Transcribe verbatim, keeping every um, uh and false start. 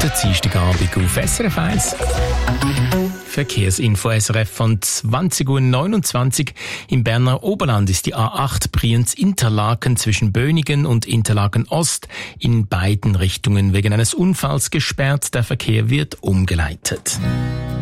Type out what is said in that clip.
guten Dienstagabend auf S R F eins. Verkehrsinfo S R F von zwanzig Uhr neunundzwanzig. Im Berner Oberland ist die A acht Brienz-Interlaken zwischen Bönigen und Interlaken Ost in beiden Richtungen wegen eines Unfalls gesperrt. Der Verkehr wird umgeleitet.